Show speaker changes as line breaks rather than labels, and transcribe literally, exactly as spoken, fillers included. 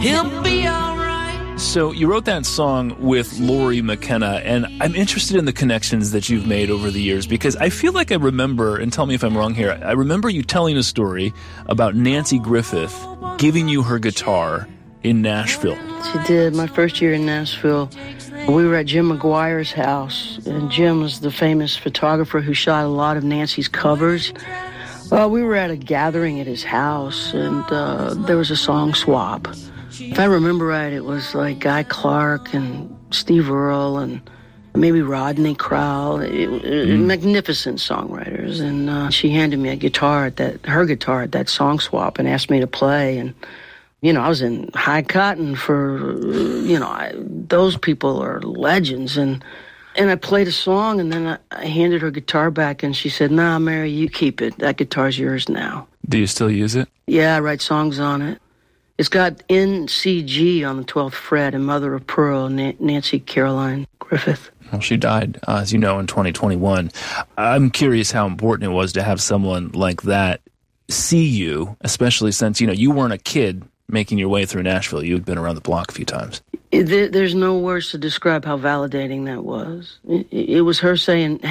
He'll be all right.
So you wrote that song with Lori McKenna, and I'm interested in the connections that you've made over the years, because I feel like I remember, and tell me if I'm wrong here, I remember you telling a story about Nanci Griffith giving you her guitar in Nashville.
She did. My first year in Nashville, we were at Jim McGuire's house, and Jim was the famous photographer who shot a lot of Nancy's covers. Well, we were at a gathering at his house, and uh, there was a song swap. If I remember right, it was like Guy Clark and Steve Earle and maybe Rodney Crowell, it, it, mm. magnificent songwriters. And uh, she handed me a guitar at that, her guitar at that song swap, and asked me to play. And you know, I was in high cotton for, you know, I, those people are legends. And and I played a song, and then I, I handed her guitar back, and she said, "Nah, Mary, you keep it. That guitar's yours now."
Do you still use it?
Yeah, I write songs on it. It's got N C G on the twelfth fret and Mother of Pearl, Na- Nancy Caroline Griffith.
Well, she died, uh, as you know, in twenty twenty-one. I'm curious how important it was to have someone like that see you, especially since, you know, you weren't a kid making your way through Nashville. You'd been around the block a few times.
It, there's no words to describe how validating that was. It, it was her saying,